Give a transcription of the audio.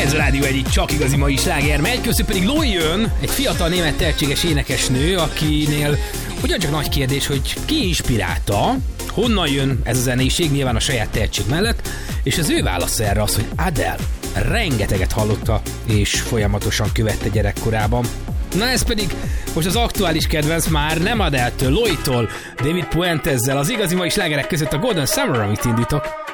Ez a Rádió egyik csak igazi mai sláger megy, közben pedig Loi jön, egy fiatal német tehetséges énekesnő, akinél ugyancsak nagy kérdés, hogy ki inspirálta, honnan jön ez a zenéség, nyilván a saját tehetség mellett, és az ő válasza erre az, hogy Adele rengeteget hallotta, és folyamatosan követte gyerekkorában. Na ez pedig most az aktuális kedvenc már nem Adele-től, Loi-tól, David Puentezzel, az igazi mai slágerek között a Golden Summer, amit indítok.